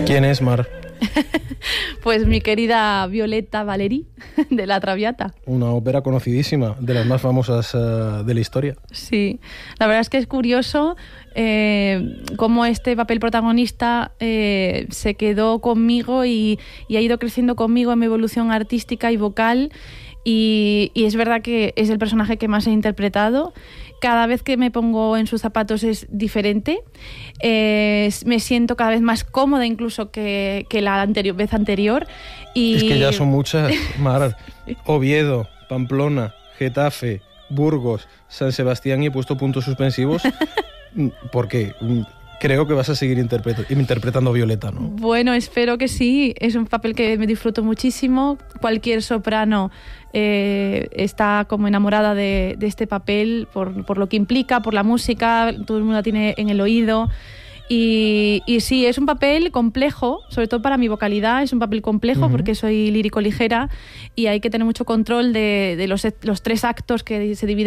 ¿Quién es Mar? Pues mi querida Violeta Valeri, de La Traviata. Una ópera conocidísima, de las más famosas de la historia. Sí, la verdad es que es curioso cómo este papel protagonista se quedó conmigo y ha ido creciendo conmigo en mi evolución artística y vocal. Y es verdad que es el personaje que más he interpretado. Cada vez que me pongo en sus zapatos es diferente. Me siento cada vez más cómoda incluso que la vez anterior. Y... Es que ya son muchas, Mar. Oviedo, Pamplona, Getafe, Burgos, San Sebastián, y he puesto puntos suspensivos porque creo que vas a seguir interpretando a Violeta, ¿no? Bueno, espero que sí. Es un papel que me disfruto muchísimo. Cualquier soprano está como enamorada de este papel por lo que implica, por la música, todo el mundo la tiene en el oído. Y sí, es un papel complejo, sobre todo para mi vocalidad, es un papel complejo porque soy lírico-ligera y hay que tener mucho control de los 3 actos que se dividen